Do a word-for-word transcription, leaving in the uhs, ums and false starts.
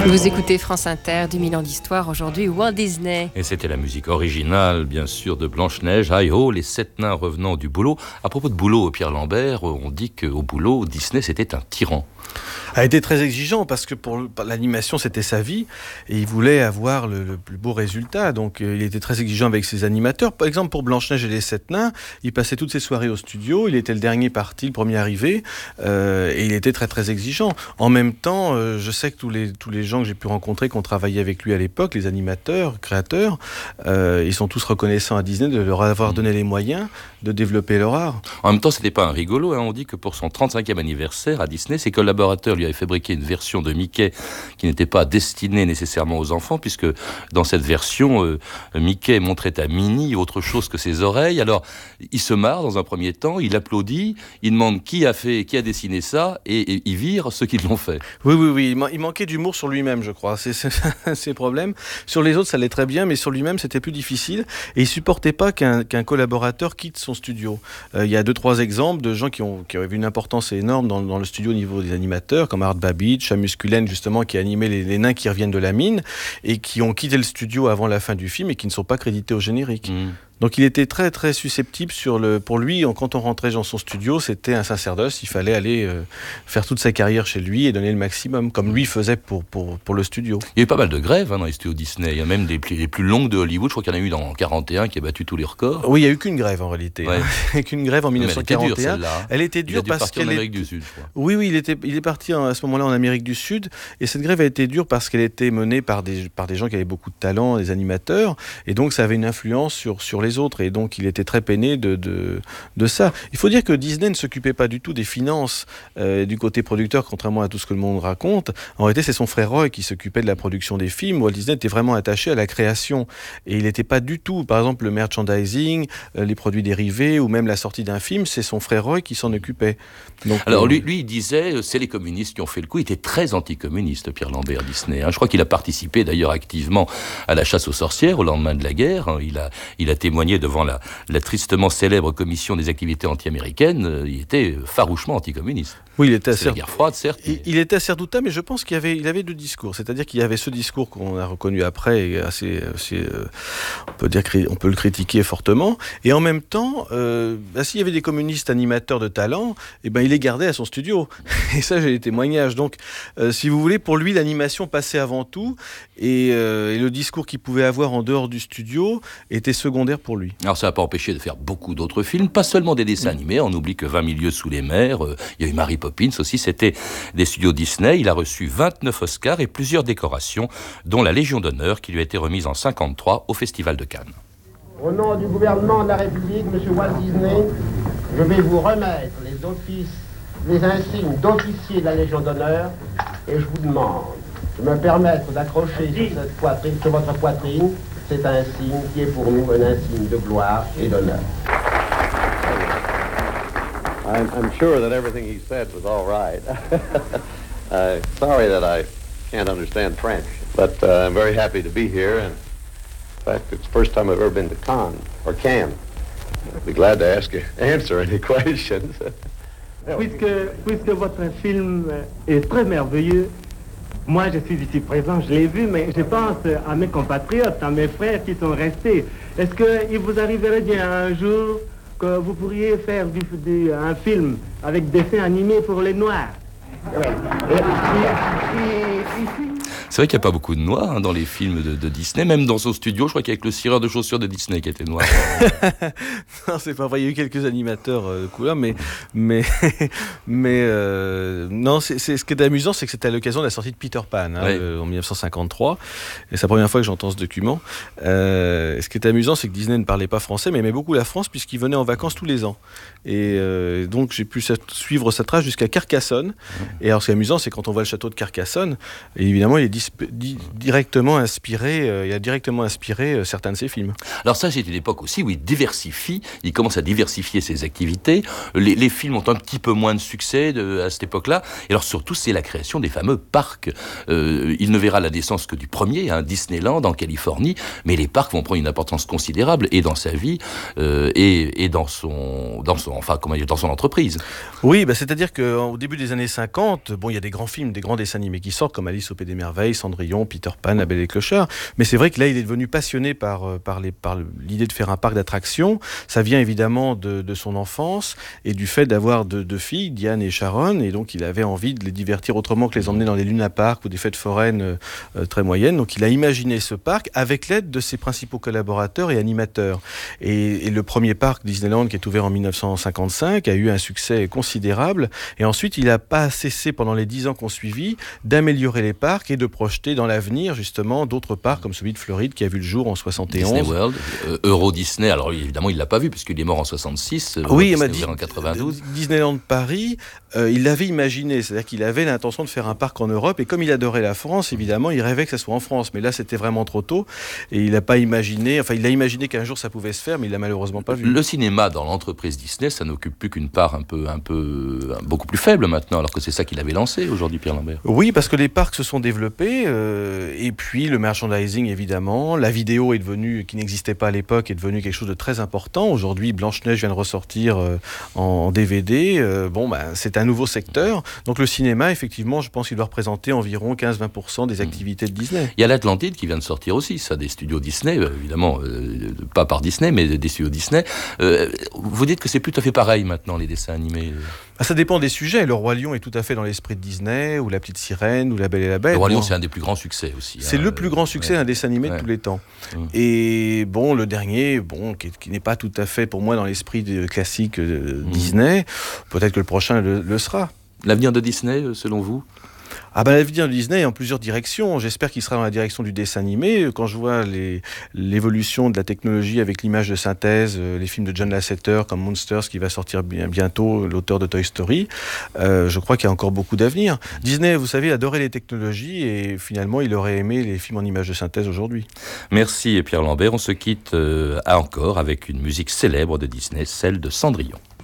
Vous écoutez France Inter, du mille ans d'histoire, aujourd'hui Walt Disney. Et c'était la musique originale, bien sûr, de Blanche-Neige, Hi-Ho, les sept nains revenant du boulot. À propos de boulot, Pierre Lambert, on dit qu'au boulot, Disney, c'était un tyran. A été très exigeant parce que pour l'animation c'était sa vie et il voulait avoir le, le plus beau résultat, donc euh, il était très exigeant avec ses animateurs. Par exemple pour Blanche-Neige et les sept nains, il passait toutes ses soirées au studio, il était le dernier parti, le premier arrivé, euh, et il était très très exigeant. En même temps, euh, je sais que tous les, tous les gens que j'ai pu rencontrer qui ont travaillé avec lui à l'époque, les animateurs, créateurs, euh, ils sont tous reconnaissants à Disney de leur avoir donné les moyens de développer leur art. En même temps, c'était pas un rigolo, hein. On dit que pour son trente-cinquième anniversaire à Disney, ses collaborateurs lui avaient fabriqué une version de Mickey qui n'était pas destinée nécessairement aux enfants, puisque dans cette version, euh, Mickey montrait à Minnie autre chose que ses oreilles. Alors, il se marre dans un premier temps, il applaudit, il demande qui a fait, qui a dessiné ça, et, et il vire ceux qui l'ont fait. Oui, oui, oui, il, man- il manquait d'humour sur lui-même, je crois. C'est, c'est, c'est le problème. Sur les autres, ça allait très bien, mais sur lui-même, c'était plus difficile. Et il supportait pas qu'un, qu'un collaborateur quitte son studio. Euh, il y a deux, trois exemples de gens qui ont, qui ont eu une importance énorme dans, dans le studio au niveau des animateurs, comme Art Babbitt, Shamus Cullen, justement, qui animait les, les nains qui reviennent de la mine, et qui ont quitté le studio avant la fin du film et qui ne sont pas crédités au générique. Mmh. Donc il était très très susceptible sur le. Pour lui, quand on rentrait dans son studio, c'était un sacerdoce. Il fallait aller euh, faire toute sa carrière chez lui et donner le maximum, comme lui faisait pour pour pour le studio. Il y a eu pas mal de grèves hein, dans les studios Disney. Il y a même des les plus longues de Hollywood. Je crois qu'il y en a eu dans quarante et un qui a battu tous les records. Oui, il y a eu qu'une grève en réalité. Ouais. Hein. qu'une grève en dix-neuf cent quarante et un. Elle était dure, elle était dure parce qu'elle en Amérique est... du Sud. Je crois. Oui, oui, il était il est parti à ce moment-là en Amérique du Sud et cette grève a été dure parce qu'elle était menée par des par des gens qui avaient beaucoup de talent, des animateurs, et donc ça avait une influence sur sur les autres et donc il Il était très peiné de, de, de ça. Il faut dire que Disney ne s'occupait pas du tout des finances euh, du côté producteur, contrairement à tout ce que le monde raconte. En réalité, c'est son frère Roy qui s'occupait de la production des films. Walt Disney était vraiment attaché à la création. Et il n'était pas du tout, par exemple, le merchandising, euh, les produits dérivés, ou même la sortie d'un film, c'est son frère Roy qui s'en occupait. Donc, Alors euh... lui, lui, il disait, c'est les communistes qui ont fait le coup. Il était très anticommuniste, Pierre Lambert, Disney. Hein. Je crois qu'il a participé d'ailleurs activement à la chasse aux sorcières au lendemain de la guerre. Hein. Il a, il a témoigné devant la la tristement célèbre commission des activités anti-américaines, euh, il était farouchement anticommuniste. Oui, il était assez... C'est la guerre froide, certes. Il, mais... il était assez redoutable, mais je pense qu'il y avait, il avait deux discours. C'est-à-dire qu'il y avait ce discours qu'on a reconnu après, et assez, assez, euh, on peut dire, on peut le critiquer fortement. Et en même temps, euh, bah, s'il y avait des communistes animateurs de talent, eh ben, il les gardait à son studio. Et ça, j'ai des témoignages. Donc, euh, si vous voulez, pour lui, l'animation passait avant tout, et, euh, et le discours qu'il pouvait avoir en dehors du studio était secondaire pour lui. Alors, ça n'a pas empêché de faire beaucoup d'autres films, pas seulement des dessins animés. On oublie que vingt milieux sous les mers, euh, il y a eu Mary Poppins aussi, c'était des studios Disney. Il a reçu vingt-neuf Oscars et plusieurs décorations, dont la Légion d'honneur qui lui a été remise en cinquante-trois au Festival de Cannes. Au nom du gouvernement de la République, M. Walt Disney, je vais vous remettre les offices, les insignes d'officier de la Légion d'honneur et je vous demande de me permettre d'accrocher sur, cette poitrine, sur votre poitrine cet insigne qui est pour nous un insigne de gloire et d'honneur. I'm, I'm sure that everything he said was all right. uh, sorry that I can't understand French, but uh, I'm very happy to be here. And in fact, it's the first time I've ever been to Cannes, or Cannes. I'd be glad to ask you, answer any questions. Puisque, puisque votre film est très merveilleux, moi je suis ici présent, je l'ai vu, mais je pense à mes compatriotes, à mes frères qui sont restés. Est-ce qu'il vous arriverait bien un jour que vous pourriez faire du, du, un film avec dessin animé pour les Noirs? Ouais. Et, et, et, C'est vrai qu'il n'y a pas beaucoup de noirs hein, dans les films de, de Disney, même dans son studio, je crois qu'il y a que le cireur de chaussures de Disney qui était noir. Non, c'est pas vrai, il y a eu quelques animateurs euh, de couleur, mais, mais, mais euh, non, c'est, c'est, ce qui est amusant, c'est que c'était à l'occasion de la sortie de Peter Pan, hein, ouais. euh, en dix-neuf cent cinquante-trois, et c'est la première fois que j'entends ce document. Euh, ce qui est amusant, c'est que Disney ne parlait pas français, mais aimait beaucoup la France, puisqu'il venait en vacances tous les ans. Et euh, donc j'ai pu suivre sa trace jusqu'à Carcassonne. Et alors ce qui est amusant, c'est quand on voit le château de Carcassonne, et évidemment, il est disp- di- directement inspiré, euh, il a directement inspiré euh, certains de ses films. Alors ça, c'est une époque aussi où il diversifie, il commence à diversifier ses activités. Les, les films ont un petit peu moins de succès de, à cette époque-là. Et alors surtout, c'est la création des fameux parcs. Euh, il ne verra la naissance que du premier, hein, Disneyland en Californie, mais les parcs vont prendre une importance considérable et dans sa vie euh, et, et dans son, dans son, enfin comment dire, dans son entreprise. Oui, bah, c'est-à-dire qu'au début des années cinquante, bon, il y a des grands films, des grands dessins animés qui sortent, comme Alice au Pays des Merveilles, Cendrillon, Peter Pan, La Belle et le Clochard. Mais c'est vrai que là, il est devenu passionné par, par, les, par l'idée de faire un parc d'attractions. Ça vient évidemment de, de son enfance et du fait d'avoir deux, deux filles, Diane et Sharon, et donc il avait envie de les divertir autrement que les emmener dans des lunaparks ou des fêtes foraines euh, très moyennes. Donc il a imaginé ce parc avec l'aide de ses principaux collaborateurs et animateurs. Et, et le premier parc Disneyland, qui est ouvert en dix-neuf cent cinquante-cinq, a eu un succès considérable. Et ensuite, il n'a pas cessé pendant les dix ans qu'on suivit d'améliorer les parcs et de projeter dans l'avenir justement d'autres parcs comme celui de Floride qui a vu le jour en soixante et onze. Disney World, euh, Euro Disney. Alors évidemment, il l'a pas vu puisqu'il est mort en soixante-six. Oui, il m'a dit en quatre-vingt-douze. Disneyland Paris, euh, il l'avait imaginé, c'est-à-dire qu'il avait l'intention de faire un parc en Europe et comme il adorait la France, évidemment, il rêvait que ça soit en France. Mais là, c'était vraiment trop tôt et il n'a pas imaginé. Enfin, il a imaginé qu'un jour ça pouvait se faire, mais il l'a malheureusement pas vu. Le cinéma dans l'entreprise Disney, ça n'occupe plus qu'une part un peu, un peu, beaucoup plus faible maintenant, alors que c'est ça qu'il avait lancé aujourd'hui, Pierre Lambert. Oui, parce que les parcs se sont développés euh, et puis le merchandising évidemment, la vidéo est devenue, qui n'existait pas à l'époque, est devenue quelque chose de très important. Aujourd'hui, Blanche-Neige vient de ressortir euh, en D V D. Euh, bon, ben, c'est un nouveau secteur. Donc le cinéma, effectivement, je pense qu'il doit représenter environ quinze à vingt pour cent des activités de Disney. Il y a l'Atlantide qui vient de sortir aussi, ça, des studios Disney, euh, évidemment, euh, pas par Disney, mais des studios Disney. Euh, vous dites que c'est plus tout à fait pareil maintenant, les dessins animés. Ah, ça dépend des sujets. Le Roi Lion est tout à fait dans l'esprit de Disney, ou La Petite Sirène, ou La Belle et la Bête. Le Roi Lion, bon, c'est un des plus grands succès aussi. C'est hein, le plus grand succès ouais. d'un dessin animé ouais. de tous les temps. Mmh. Et bon, le dernier, bon, qui, qui n'est pas tout à fait pour moi dans l'esprit de, classique de mmh. Disney, peut-être que le prochain le, le sera. L'avenir de Disney, selon vous ? Ah ben l'avenir de Disney est en plusieurs directions. J'espère qu'il sera dans la direction du dessin animé. Quand je vois les, l'évolution de la technologie avec l'image de synthèse, euh, les films de John Lasseter comme Monsters qui va sortir bien, bientôt, l'auteur de Toy Story, euh, je crois qu'il y a encore beaucoup d'avenir. Disney, vous savez, adorait les technologies et finalement il aurait aimé les films en image de synthèse aujourd'hui. Merci Pierre Lambert. On se quitte euh, à encore avec une musique célèbre de Disney, celle de Cendrillon.